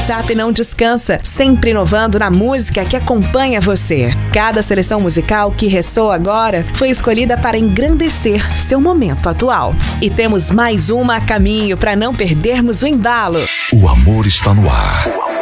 WhatsApp não descansa, sempre inovando na música que acompanha você. Cada seleção musical que ressoa agora foi escolhida para engrandecer seu momento atual. E temos mais uma a caminho para não perdermos o embalo. O amor está no ar.